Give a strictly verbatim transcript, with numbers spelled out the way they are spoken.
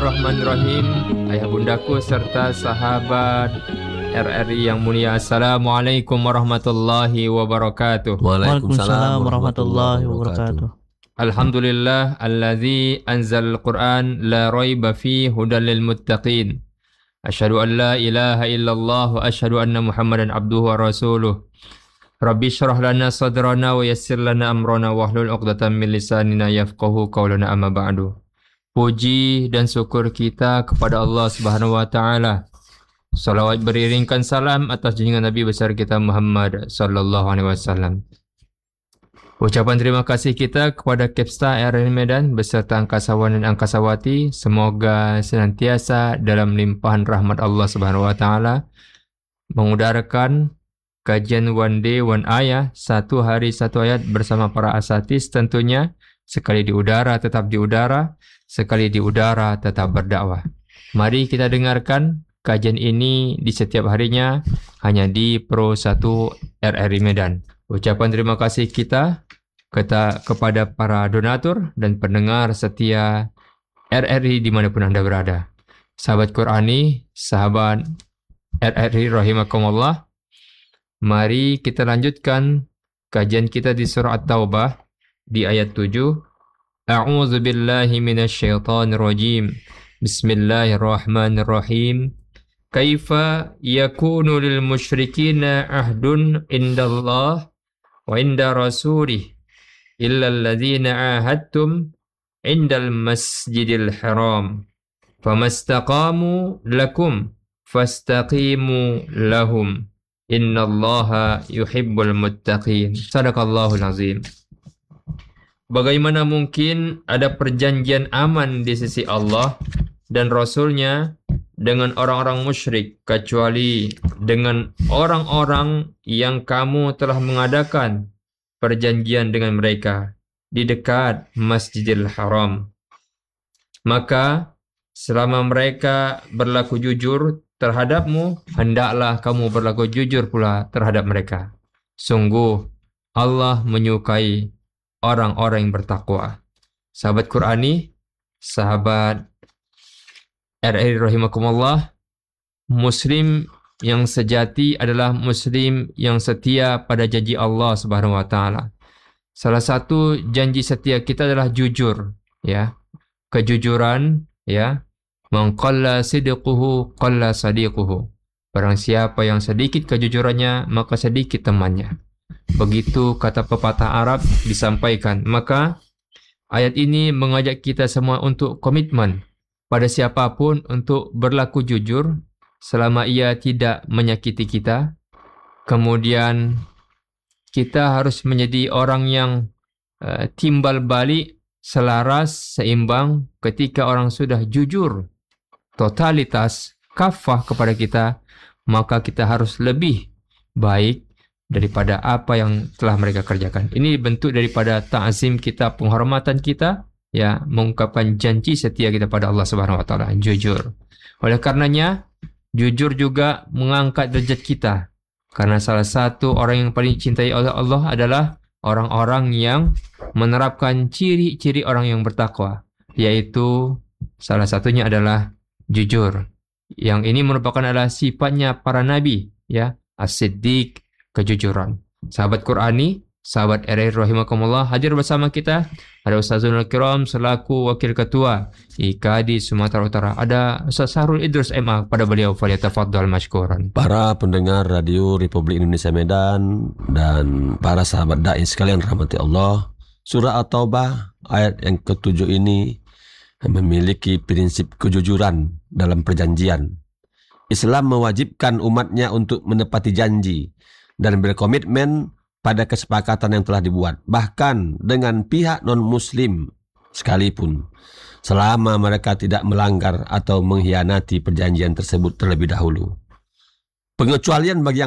Bismillahirrahmanirrahim. Ayah bundaku serta sahabat R R I yang mulia, Assalamualaikum warahmatullahi wabarakatuh. Waalaikumsalam warahmatullahi wabarakatuh. Alhamdulillah alladzi anzal al-Qur'an la raiba fi hudan lil muttaqin. Asyhadu an la ilaha illallah wa asyhadu anna Muhammadan abduhu wa rasuluh. Rabbi syrah lana sadrana wa yassir lana amrana wahlul 'uqdatam min lisanina yafqahu qawlana, amma ba'du. Puji dan syukur kita kepada Allah Subhanahu wa taala. Salawat beriringkan salam atas junjungan Nabi besar kita Muhammad sallallahu alaihi wasallam. Ucapan terima kasih kita kepada Kepsta R R I Medan beserta angkasawan dan angkasawati, semoga senantiasa dalam limpahan rahmat Allah Subhanahu wa taala mengudarakan kajian One Day One Ayah, satu hari satu ayat bersama para asatis tentunya. Sekali di udara tetap di udara, sekali di udara tetap berdakwah. Mari kita dengarkan kajian ini di setiap harinya hanya di Pro satu R R I Medan. Ucapan terima kasih kita kata, kepada para donatur dan pendengar setia R R I dimanapun Anda berada. Sahabat Qurani, sahabat R R I rahimakumullah, mari kita lanjutkan kajian kita di surah At-Taubah di ayat tujuh. A'udzu billahi minasyaitonir rajim. Bismillahirrahmanirrahim. Kaifa yakunu lil musyrikina ahdun indallah wa inda rasulih illa alladhina ahadtum indal masjidil haram famastaqamu lakum fastaqimu lahum innallaha yuhibbul muttaqin. Sadaqallahul azim. Bagaimana mungkin ada perjanjian aman di sisi Allah dan Rasul-Nya dengan orang-orang musyrik, kecuali dengan orang-orang yang kamu telah mengadakan perjanjian dengan mereka di dekat Masjidil Haram. Maka selama mereka berlaku jujur terhadapmu, hendaklah kamu berlaku jujur pula terhadap mereka. Sungguh Allah menyukai orang-orang yang bertakwa. Sahabat Qurani, sahabat R R I rahimakumullah, Muslim yang sejati adalah Muslim yang setia pada janji Allah Subhanahu wa taala. Salah satu janji setia kita adalah jujur, ya. Kejujuran, ya. Man qalla sidquhu qalla sadiquhu. Barang siapa yang sedikit kejujurannya, maka sedikit temannya. Begitu kata pepatah Arab disampaikan. Maka ayat ini mengajak kita semua untuk komitmen pada siapapun untuk berlaku jujur selama ia tidak menyakiti kita. Kemudian kita harus menjadi orang yang uh, timbal balik, selaras, seimbang ketika orang sudah jujur, totalitas, kafah kepada kita, maka kita harus lebih baik daripada apa yang telah mereka kerjakan. Ini bentuk daripada ta'zim kita, penghormatan kita, ya, mengungkapkan janji setia kita pada Allah Subhanahu wa taala, jujur. Oleh karenanya, jujur juga mengangkat derajat kita. Karena salah satu orang yang paling dicintai oleh Allah adalah orang-orang yang menerapkan ciri-ciri orang yang bertakwa, yaitu salah satunya adalah jujur. Yang ini merupakan adalah sifatnya para nabi, ya, as-siddiq, kejujuran. Sahabat Qurani, sahabat R R I rahimakumullah, hadir bersama kita ada Ustazul Kiram selaku Wakil Ketua I K A D I Sumatera Utara. Ada Ustaz Sahrul Idrus M A, pada beliau falyatafaddal mashkuran. Para pendengar Radio Republik Indonesia Medan dan para sahabat dai sekalian rahmati Allah, surah At-Taubah ayat yang ketujuh ini memiliki prinsip kejujuran dalam perjanjian. Islam mewajibkan umatnya untuk menepati janji dan berkomitmen pada kesepakatan yang telah dibuat, bahkan dengan pihak non-muslim sekalipun, selama mereka tidak melanggar atau mengkhianati perjanjian tersebut terlebih dahulu. Pengecualian bagi yang